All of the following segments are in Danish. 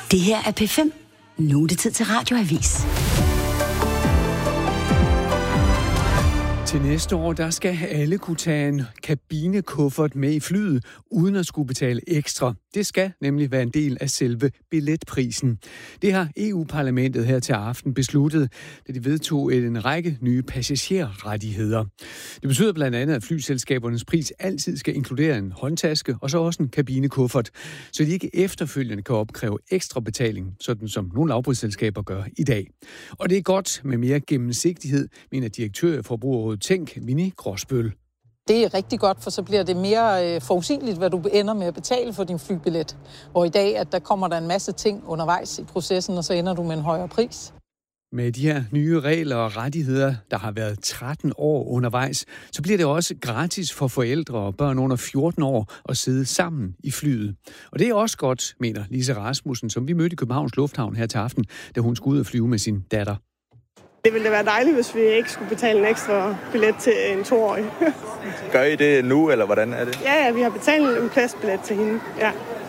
Det her er P5. Nu er det tid til Radioavis. Til næste år, der skal alle kunne tage en kabinekuffert med i flyet, uden at skulle betale ekstra. Det skal nemlig være en del af selve billetprisen. Det har EU-parlamentet her til aften besluttet, da de vedtog en række nye passagerrettigheder. Det betyder blandt andet, at flyselskabernes pris altid skal inkludere en håndtaske og så også en kabinekuffert, så de ikke efterfølgende kan opkræve ekstra betaling, sådan som nogle lavprisselskaber gør i dag. Og det er godt med mere gennemsigtighed, mener direktør i Forbrugerrådet Tænk, Winnie Gråsbøl. Det er rigtig godt, for så bliver det mere forudsigeligt, hvad du ender med at betale for din flybillet. Hvor i dag, at der kommer der en masse ting undervejs i processen, og så ender du med en højere pris. Med de her nye regler og rettigheder, der har været 13 år undervejs, så bliver det også gratis for forældre og børn under 14 år at sidde sammen i flyet. Og det er også godt, mener Lise Rasmussen, som vi mødte i Københavns Lufthavn her til aften, da hun skulle ud og flyve med sin datter. Det ville da være dejligt, hvis vi ikke skulle betale en ekstra billet til en 2-årig. Gør I det nu, eller hvordan er det? Ja, vi har betalt en pladsbillet til hende, ja.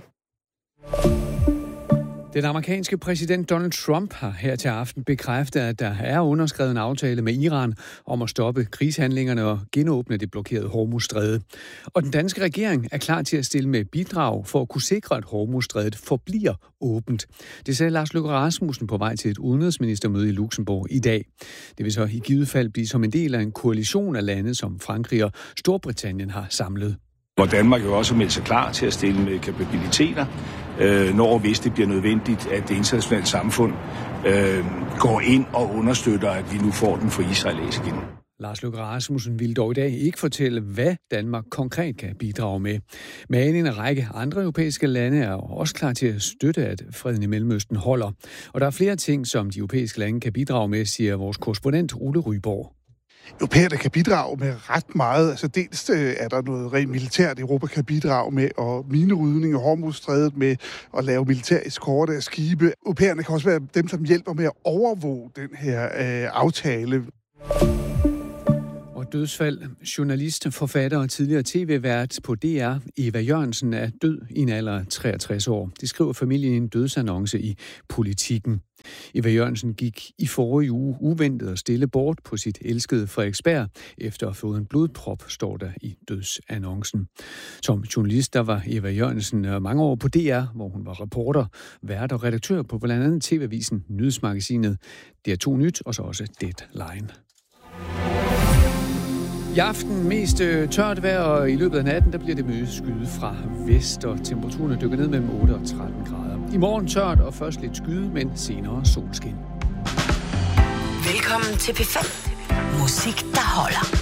Den amerikanske præsident Donald Trump har her til aften bekræftet, at der er underskrevet en aftale med Iran om at stoppe krigshandlingerne og genåbne det blokerede Hormuzstræde. Og den danske regering er klar til at stille med bidrag for at kunne sikre, at Hormuzstrædet forbliver åbent. Det sagde Lars Løkke Rasmussen på vej til et udenrigsministermøde i Luxembourg i dag. Det vil så i givet fald blive som en del af en koalition af lande, som Frankrig og Storbritannien har samlet. Hvor Danmark jo også meldt sig klar til at stille med kapabiliteter, når hvis det bliver nødvendigt, at det internationale samfund går ind og understøtter, at vi nu får den for Israel igen. Lars Løkke Rasmussen vil dog i dag ikke fortælle, hvad Danmark konkret kan bidrage med. Men en række andre europæiske lande er også klar til at støtte, at freden i Mellemøsten holder. Og der er flere ting, som de europæiske lande kan bidrage med, siger vores korrespondent Ole Ryborg. Europæerne kan bidrage med ret meget. Altså dels er der noget rent militært, Europa kan bidrage med, og minerydning og Hormuzstrædet med at lave militær eskorte af skibe. Europæerne kan også være dem, som hjælper med at overvåge den her aftale. Og dødsfald. Journalist, forfatter og tidligere tv-vært på DR, Eva Jørgensen, er død i en alder af 63 år. Det skriver familien i en dødsannonce i Politikken. Eva Jørgensen gik i forrige uge uventet og stille bort på sit elskede Frederiksberg efter at have fået en blodprop, står der i dødsannoncen. Som journalist, der var Eva Jørgensen mange år på DR, hvor hun var reporter, vært og redaktør på blandt andet TV-avisen Nyhedsmagasinet DR2 Nyt og så også Deadline. I aften mest tørt vejr, og i løbet af natten der bliver det møde skyde fra vest, og temperaturen dykker ned mellem 8 og 13 grader. I morgen tørt og først lidt skyde, men senere solskin. Velkommen til P5. Musik, der holder.